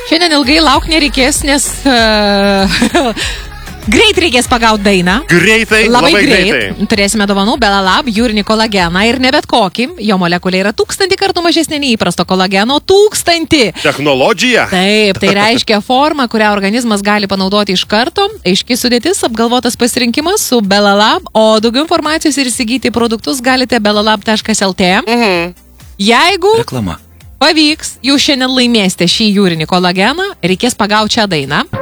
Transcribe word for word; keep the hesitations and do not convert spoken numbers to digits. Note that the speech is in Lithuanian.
Šiandien ilgai lauk nereikės, nes uh, greit reikės pagauti dainą. Greitai, labai, labai greit. greitai. Turėsime dovanų Belalab jūrinį kolageną ir ne bet kokį. Jo molekulė yra tūkstantį kartų mažesnė nei įprasto kolageno. Tūkstantį. Technologija. Taip, tai reiškia formą, kurią organizmas gali panaudoti iš karto. Aiškiai sudėtis, apgalvotas pasirinkimas su Belalab, o daugiau informacijos ir įsigyti produktus galite belalab taškas lt. Mhm. Jeigu Reklama. pavyks, jūs šiandien laimėsite šį jūrinį kolageną, reikės pagauti šią dainą.